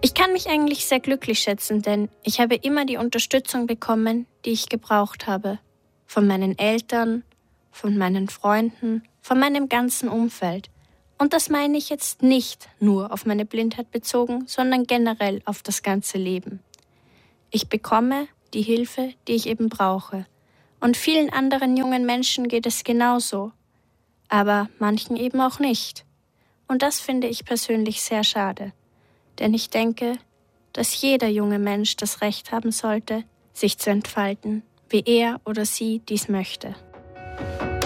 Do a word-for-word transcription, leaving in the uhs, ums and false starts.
Ich kann mich eigentlich sehr glücklich schätzen, denn ich habe immer die Unterstützung bekommen, die ich gebraucht habe. Von meinen Eltern, von meinen Freunden, von meinem ganzen Umfeld. Und das meine ich jetzt nicht nur auf meine Blindheit bezogen, sondern generell auf das ganze Leben. Ich bekomme die Hilfe, die ich eben brauche. Und vielen anderen jungen Menschen geht es genauso. Aber manchen eben auch nicht. Und das finde ich persönlich sehr schade. Denn ich denke, dass jeder junge Mensch das Recht haben sollte, sich zu entfalten, wie er oder sie dies möchte.